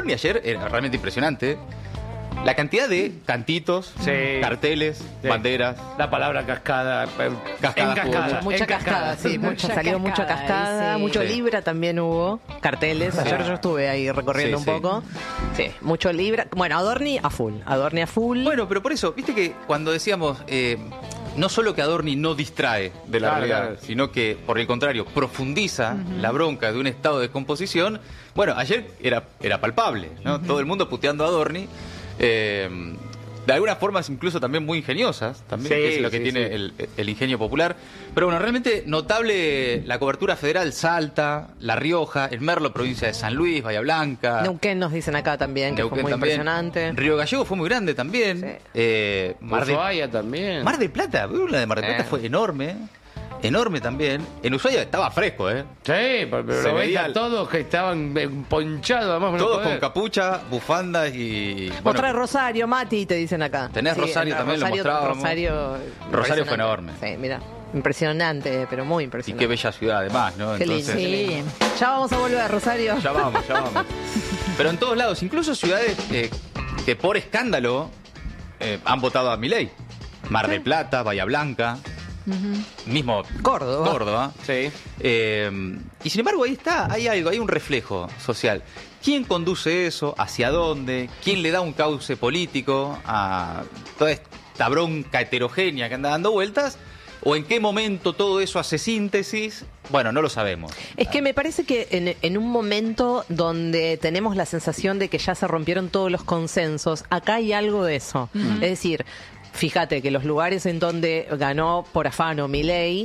Adorni ayer era realmente impresionante. La cantidad de cantitos, carteles, banderas. La palabra cascada. Mucha cascada, sí. Salió mucha cascada, sí. mucho Libra también hubo. Carteles. Ayer yo estuve ahí recorriendo un poco. Sí, mucho Libra. Bueno, Adorni a full. Bueno, pero por eso, viste que cuando decíamos... no solo que Adorni no distrae de la realidad, sino que, por el contrario, profundiza la bronca de un estado de descomposición. Bueno, ayer era palpable, ¿no? Todo el mundo puteando a Adorni. De algunas formas incluso también muy ingeniosas, también, que es lo que tiene el ingenio popular. Pero bueno, realmente notable la cobertura federal: Salta, La Rioja, el Merlo, provincia de San Luis, Bahía Blanca. Neuquén nos dicen acá también, que fue muy impresionante. Río Gallego fue muy grande también. Ushuaia también. Mar del Plata, la de Mar del Plata fue enorme. Enorme también. En Ushuaia estaba fresco, ¿eh? Sí, pero lo veía todos que estaban ponchados, además. Todos con capucha, bufandas y... Mostrá Rosario, Mati, te dicen acá. Tenés Rosario también, lo mostrábamos. Rosario fue enorme. Sí, mira. Impresionante, pero muy impresionante. Y qué bella ciudad además, ¿no? Qué lindo. Sí. Ya vamos a volver, Rosario. Ya vamos. Pero en todos lados, incluso ciudades que por escándalo han votado a Milei. Mar del Plata, Bahía Blanca... mismo Córdoba. Sí. Y sin embargo hay algo, hay un reflejo social. ¿Quién conduce eso? ¿Hacia dónde? ¿Quién le da un cauce político a toda esta bronca heterogénea que anda dando vueltas? ¿O en qué momento todo eso hace síntesis? Bueno, no lo sabemos. Es que me parece que en un momento donde tenemos la sensación de que ya se rompieron todos los consensos, acá hay algo de eso. Es decir, fíjate que los lugares en donde ganó por afano Milei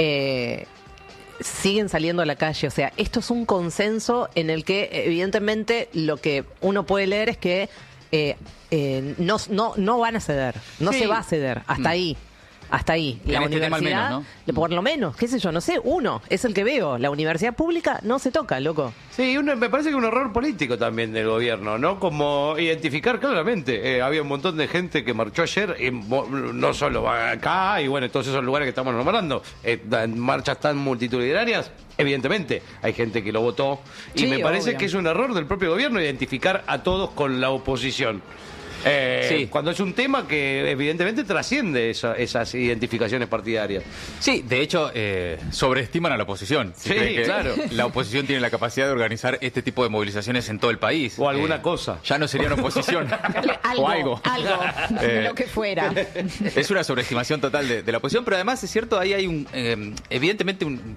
siguen saliendo a la calle. O sea, esto es un consenso en el que evidentemente lo que uno puede leer es que no van a ceder, no se va a ceder, hasta ahí. Hasta ahí. La universidad, menos, ¿no? Por lo menos, qué sé yo, no sé, uno es el que veo. La universidad pública no se toca, loco. Sí, me parece que un error político también del gobierno, ¿no? Como identificar claramente. Había un montón de gente que marchó ayer, y no solo acá, y bueno, en todos esos lugares que estamos nombrando, marchas tan multitudinarias. Evidentemente, hay gente que lo votó. Y me parece que es un error del propio gobierno identificar a todos con la oposición. Cuando es un tema que evidentemente trasciende esas identificaciones partidarias. Sí, de hecho, sobreestiman a la oposición. Sí, claro. La oposición tiene la capacidad de organizar este tipo de movilizaciones en todo el país. O alguna cosa. Ya no serían oposición. O algo. Lo que fuera. Es una sobreestimación total de la oposición, pero además es cierto, ahí hay evidentemente un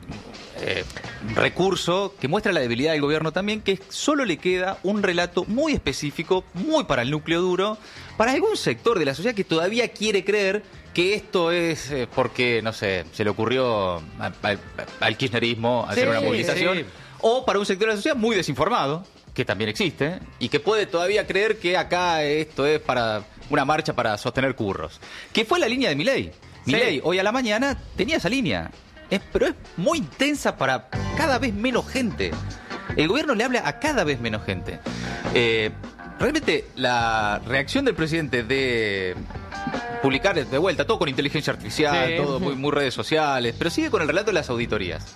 recurso que muestra la debilidad del gobierno también, que solo le queda un relato muy específico, muy para el núcleo duro, para algún sector de la sociedad que todavía quiere creer que esto es porque, no sé, se le ocurrió al kirchnerismo hacer una movilización, o para un sector de la sociedad muy desinformado, que también existe, y que puede todavía creer que acá esto es para una marcha para sostener curros. Que fue la línea de Milei. Milei hoy a la mañana tenía esa línea. Pero es muy intensa para cada vez menos gente. El gobierno le habla a cada vez menos gente. Realmente la reacción del presidente de publicar de vuelta, todo con inteligencia artificial, todo muy redes sociales, pero sigue con el relato de las auditorías.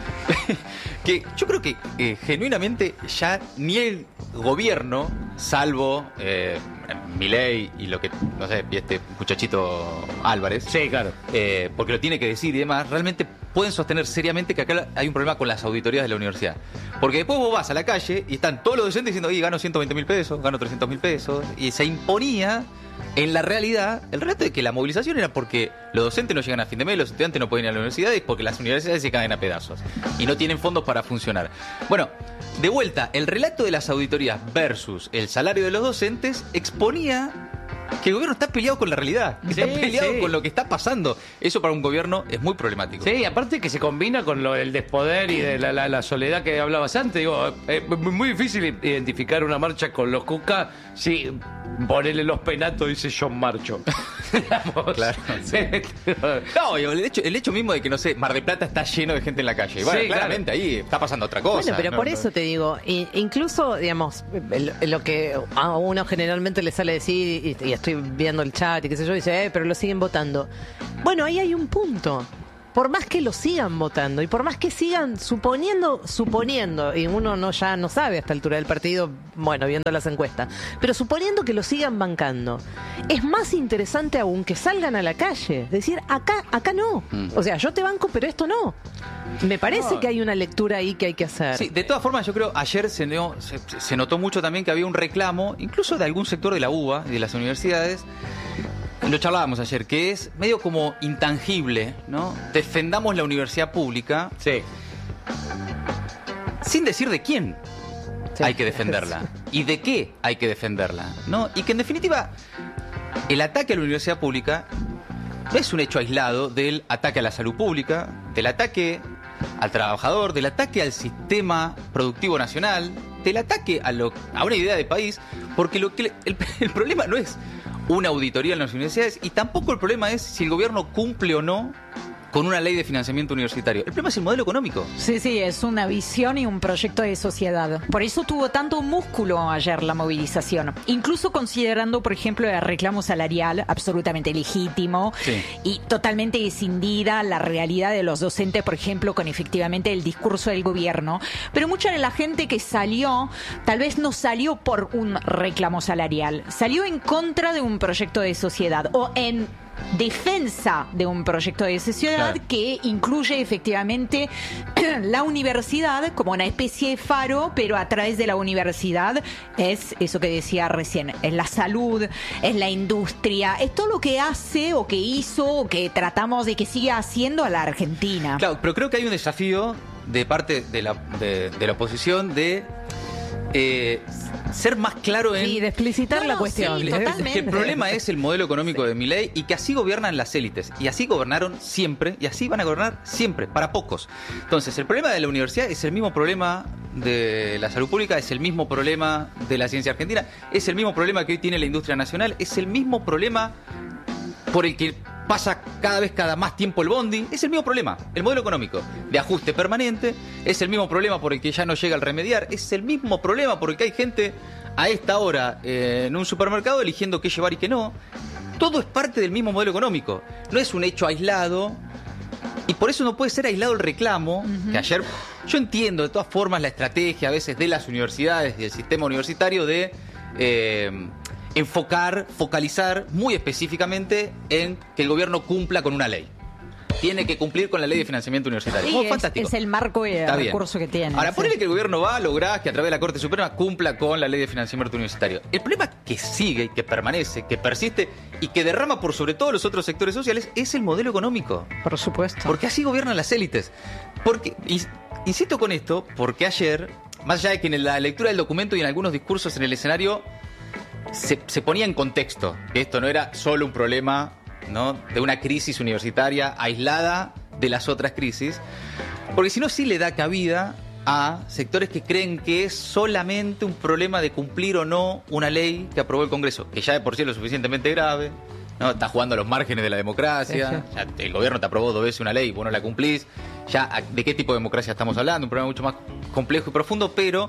Que yo creo que genuinamente ya ni el gobierno, salvo Milei y lo que, no sé, y este muchachito Álvarez. Sí, claro. Porque lo tiene que decir y demás, realmente pueden sostener seriamente que acá hay un problema con las auditorías de la universidad. Porque después vos vas a la calle y están todos los docentes diciendo, oye, gano 120.000 pesos, gano 300.000 pesos, y se imponía en la realidad el relato de que la movilización era porque los docentes no llegan a fin de mes, los estudiantes no pueden ir a la universidad, y porque las universidades se caen a pedazos y no tienen fondos para funcionar. Bueno, de vuelta, el relato de las auditorías versus el salario de los docentes exponía que el gobierno está peleado con la realidad, está peleado con lo que está pasando. Eso para un gobierno es muy problemático. Sí, aparte que se combina con lo del despoder y de la soledad que hablabas antes. Digo, es muy difícil identificar una marcha con los Cuca si ponele los penatos, dice John Marcho. Claro, sí. No, el hecho mismo de que, no sé, Mar del Plata está lleno de gente en la calle. Bueno, claramente ahí está pasando otra cosa. Bueno, pero por eso te digo, incluso, digamos, lo que a uno generalmente le sale decir, y estoy viendo el chat y qué sé yo, dice, pero lo siguen votando. Bueno, ahí hay un punto. por más que lo sigan votando y por más que sigan suponiendo, y uno ya no sabe a esta altura del partido, bueno, viendo las encuestas, pero suponiendo que lo sigan bancando, es más interesante aún que salgan a la calle, decir, acá no. O sea, yo te banco, pero esto no. Me parece que hay una lectura ahí que hay que hacer. Sí, de todas formas, yo creo ayer se notó mucho también que había un reclamo, incluso de algún sector de la UBA y de las universidades. Lo charlábamos ayer, que es medio como intangible, ¿no? Defendamos la universidad pública. Sí. Sin decir de quién Sí. hay que defenderla y de qué hay que defenderla, ¿no? Y que en definitiva el ataque a la universidad pública no es un hecho aislado del ataque a la salud pública, del ataque al trabajador, del ataque al sistema productivo nacional, del ataque a una idea de país, porque el problema no es una auditoría en las universidades y tampoco el problema es si el gobierno cumple o no con una ley de financiamiento universitario. El problema es el modelo económico. Sí, es una visión y un proyecto de sociedad. Por eso tuvo tanto músculo ayer la movilización. Incluso considerando, por ejemplo, el reclamo salarial absolutamente legítimo y totalmente escindida la realidad de los docentes, por ejemplo, con efectivamente el discurso del gobierno. Pero mucha de la gente que salió, tal vez no salió por un reclamo salarial, salió en contra de un proyecto de sociedad o en defensa de un proyecto de sociedad que incluye efectivamente la universidad como una especie de faro, pero a través de la universidad es eso que decía recién, es la salud, es la industria, es todo lo que hace o que hizo o que tratamos de que siga haciendo a la Argentina. Claro, pero creo que hay un desafío de parte de la oposición de ser más claro en... Sí, de explicitar la cuestión. Sí, Que el problema es el modelo económico de Milei y que así gobiernan las élites. Y así gobernaron siempre y así van a gobernar siempre, para pocos. Entonces, el problema de la universidad es el mismo problema de la salud pública, es el mismo problema de la ciencia argentina, es el mismo problema que hoy tiene la industria nacional, es el mismo problema por el que pasa cada más tiempo el bondi, es el mismo problema, el modelo económico de ajuste permanente, es el mismo problema por el que ya no llega al remediar, es el mismo problema por el que hay gente a esta hora en un supermercado eligiendo qué llevar y qué no. Todo es parte del mismo modelo económico, no es un hecho aislado y por eso no puede ser aislado el reclamo, que ayer yo entiendo de todas formas la estrategia a veces de las universidades y del sistema universitario de... focalizar muy específicamente en que el gobierno cumpla con una ley. Tiene que cumplir con la ley de financiamiento universitario. Sí, fantástico. Es el marco y el recurso que tiene. Ahora, ponele que el gobierno va a lograr que a través de la Corte Suprema cumpla con la ley de financiamiento universitario. El problema que sigue, que permanece, que persiste y que derrama por sobre todo los otros sectores sociales es el modelo económico. Por supuesto. Porque así gobiernan las élites. Porque, insisto con esto, porque ayer, más allá de que en la lectura del documento y en algunos discursos en el escenario se ponía en contexto que esto no era solo un problema, ¿no?, de una crisis universitaria aislada de las otras crisis, porque si no sí le da cabida a sectores que creen que es solamente un problema de cumplir o no una ley que aprobó el Congreso, que ya de por sí es lo suficientemente grave, ¿no? Está jugando a los márgenes de la democracia, ya el gobierno te aprobó 2 veces una ley y vos no la cumplís, ya ¿de qué tipo de democracia estamos hablando? Un problema mucho más complejo y profundo, pero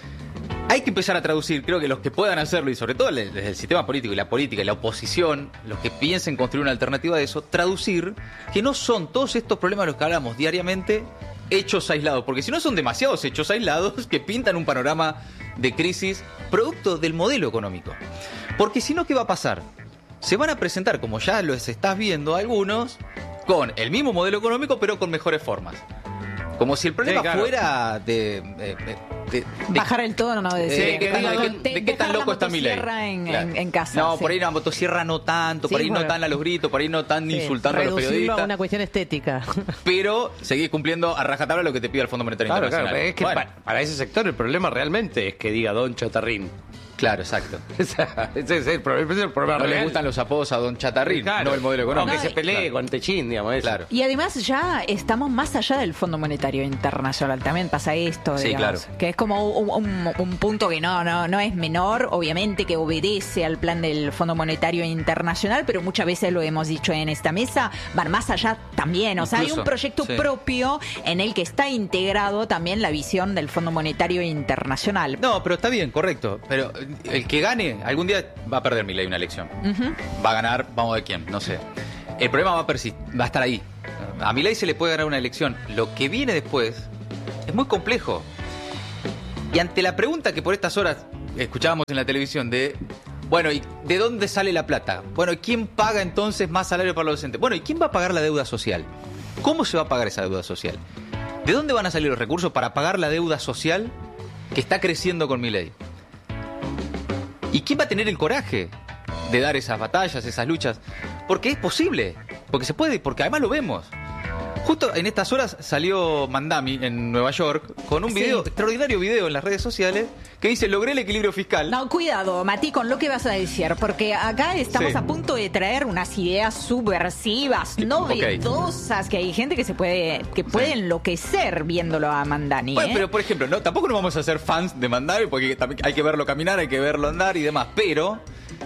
hay que empezar a traducir, creo que los que puedan hacerlo, y sobre todo desde el sistema político y la oposición, los que piensen construir una alternativa de eso, traducir que no son todos estos problemas de los que hablamos diariamente hechos aislados, porque si no son demasiados hechos aislados que pintan un panorama de crisis producto del modelo económico. Porque si no, ¿qué va a pasar? Se van a presentar, como ya los estás viendo algunos, con el mismo modelo económico pero con mejores formas. Como si el problema fuera de bajar el tono, ¿no? De qué tan loco está Milei. En casa. No, por ahí una motosierra no tanto, por ahí no tan a los gritos, por ahí no tan insultando a los periodistas. A una cuestión estética. Pero seguís cumpliendo a rajatabla lo que te pide el Fondo Monetario Internacional. Claro, es que para ese sector el problema realmente es que diga Don Chatarrín. Claro, exacto. Ese es el problema no real. le gustan los apodos a Don Chatarrín, claro, no el modelo económico. No, que se pelee con Techín, digamos. Eso. Claro. Y además ya estamos más allá del Fondo Monetario Internacional. También pasa esto, digamos, claro, que es como un punto que no es menor, obviamente que obedece al plan del Fondo Monetario Internacional, pero muchas veces lo hemos dicho en esta mesa, van más allá también. O sea, hay un proyecto propio en el que está integrado también la visión del Fondo Monetario Internacional. No, pero está bien, correcto. Pero el que gane, algún día va a perder Milei una elección. Va a ganar, vamos a ver quién, no sé. El problema va a estar ahí. a Milei se le puede ganar una elección. Lo que viene después es muy complejo. Y ante la pregunta que por estas horas escuchábamos en la televisión de, bueno, ¿y de dónde sale la plata? Bueno, ¿y quién paga entonces más salario para los docentes? Bueno, ¿y quién va a pagar la deuda social? ¿Cómo se va a pagar esa deuda social? ¿De dónde van a salir los recursos para pagar la deuda social que está creciendo con Milei? ¿Y quién va a tener el coraje de dar esas batallas, esas luchas? Porque es posible, porque se puede, porque además lo vemos. Justo en estas horas salió Mandami en Nueva York con un video, extraordinario video en las redes sociales que dice: logré el equilibrio fiscal. No, cuidado, Mati, con lo que vas a decir, porque acá estamos a punto de traer unas ideas subversivas, novedosas, que hay gente que puede enloquecer viéndolo a Mandani. Bueno, pero por ejemplo, no, tampoco nos vamos a hacer fans de Mandami porque también hay que verlo caminar, hay que verlo andar y demás, pero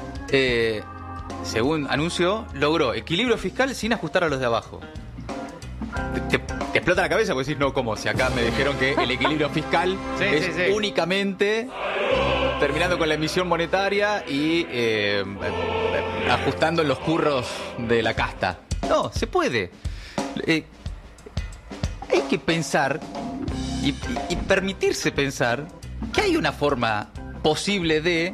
según anunció, logró equilibrio fiscal sin ajustar a los de abajo. Te explota la cabeza porque decís, no, ¿cómo? Si acá me dijeron que el equilibrio fiscal es únicamente terminando con la emisión monetaria y ajustando los curros de la casta. No, se puede. Hay que pensar y permitirse pensar que hay una forma posible de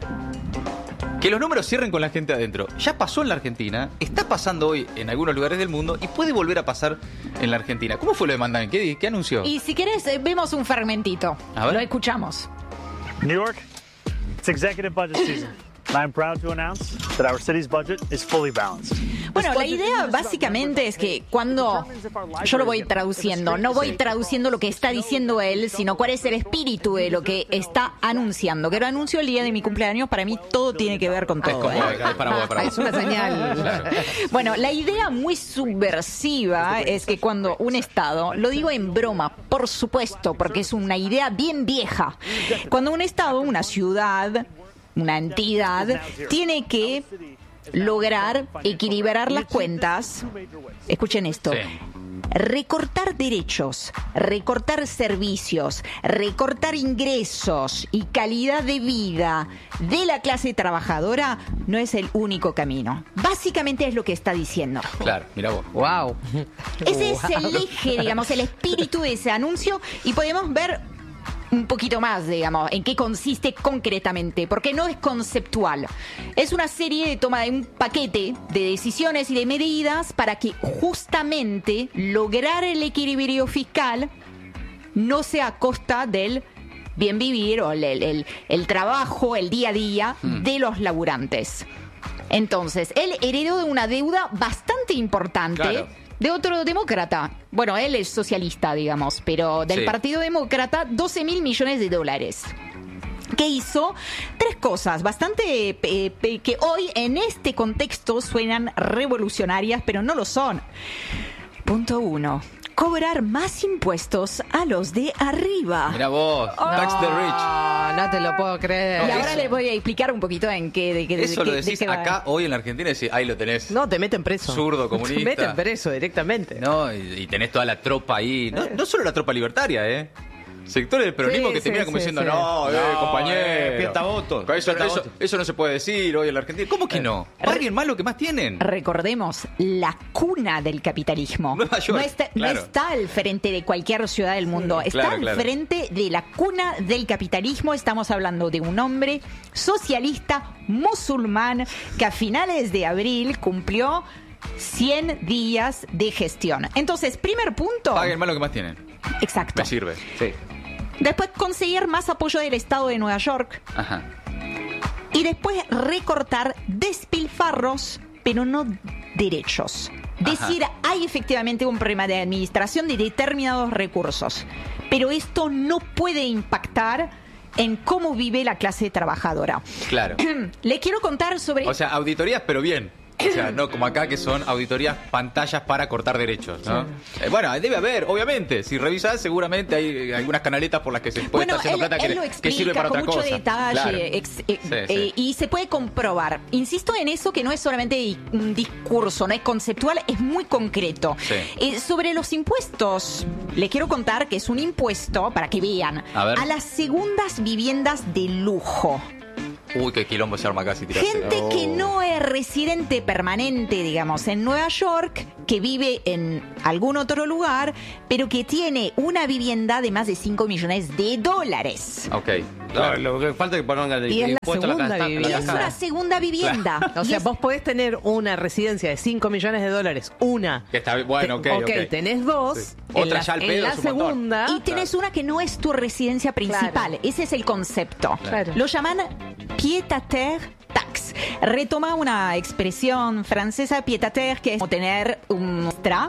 que los números cierren con la gente adentro. Ya pasó en la Argentina, está pasando hoy en algunos lugares del mundo y puede volver a pasar en la Argentina. ¿Cómo fue lo de Mandami? ¿Qué anunció? Y si querés, vemos un fragmentito. A ver. Lo escuchamos. New York, it's executive budget season. I'm proud to announce that our city's budget is fully balanced. Bueno, la idea básicamente es que cuando yo lo voy traduciendo, no voy traduciendo lo que está diciendo él, sino cuál es el espíritu de lo que está anunciando. Que lo anunció el día de mi cumpleaños, para mí todo tiene que ver con todo. Es una señal. Claro. Bueno, la idea muy subversiva es que cuando un Estado, lo digo en broma, por supuesto, porque es una idea bien vieja, cuando un Estado, una ciudad, una entidad, tiene que lograr equilibrar las cuentas. Escuchen esto. Recortar derechos, recortar servicios, recortar ingresos y calidad de vida de la clase trabajadora no es el único camino. Básicamente es lo que está diciendo. Claro, mira vos. Wow. Ese es el eje, digamos, el espíritu de ese anuncio, y podemos ver un poquito más, digamos, en qué consiste concretamente, porque no es conceptual. Es una serie de toma de un paquete de decisiones y de medidas para que justamente lograr el equilibrio fiscal no sea a costa del bien vivir o el trabajo, el día a día de los laburantes. Entonces, él heredó de una deuda bastante importante. Claro. De otro demócrata. Bueno, él es socialista, digamos, pero del Partido Demócrata, $12.000 millones. Que hizo tres cosas bastante que hoy en este contexto suenan revolucionarias, pero no lo son. Punto 1. Cobrar más impuestos a los de arriba. Mira vos, tax the rich. No te lo puedo creer. Y ahora les voy a explicar un poquito en qué. Eso lo decís acá hoy en la Argentina y decís, ahí lo tenés. No, te meten preso. Zurdo, comunista. Te meten preso directamente. No, y tenés toda la tropa ahí. No solo la tropa libertaria, sectores del peronismo que terminan como diciendo, no, compañero. Piantavotos. Eso no se puede decir hoy en la Argentina. ¿Cómo que no? Paguen más lo que más tienen. Recordemos, la cuna del capitalismo. Nueva York, no está al frente de cualquier ciudad del mundo. Está al frente de la cuna del capitalismo. Estamos hablando de un hombre socialista musulmán que a finales de abril cumplió 100 días de gestión. Entonces, primer punto. Paguen más lo que más tienen. Exacto. Me sirve. Sí. Después, conseguir más apoyo del Estado de Nueva York. Ajá. Y después, recortar despilfarros, pero no derechos. Decir, hay efectivamente un problema de administración de determinados recursos, pero esto no puede impactar en cómo vive la clase trabajadora. Claro. Le quiero contar sobre... O sea, auditorías, pero bien. O sea, no como acá que son auditorías pantallas para cortar derechos, ¿no? Bueno, debe haber, obviamente. Si revisás, seguramente hay algunas canaletas por las que se puede estar haciendo plata que sirve para otra cosa. Mucho detalle, Claro. Y se puede comprobar. Insisto en eso, que no es solamente un discurso, no es conceptual, es muy concreto. Sí. Sobre los impuestos, les quiero contar que es un impuesto, para que vean, A ver. a las segundas viviendas de lujo. Uy, qué quilombo se arma casi tirarse. Gente que no es residente permanente, digamos, en Nueva York, que vive en algún otro lugar, pero que tiene una vivienda de más de $5 millones. Ok. No, lo que falta es que pongan el Y es la impuesto a segunda vivienda. Es una segunda vivienda. O Y sea, es- vos podés tener una residencia de $5 millones, una. Que está bueno, ok. Tenés dos. Sí. En Otra la, ya al en pedo la es un montón. segunda. Y tenés una que no es tu residencia principal. Claro. Ese es el concepto. Claro. Lo llaman pied-à-terre tax. Retoma una expresión francesa, pied-à-terre, que es como tener un extra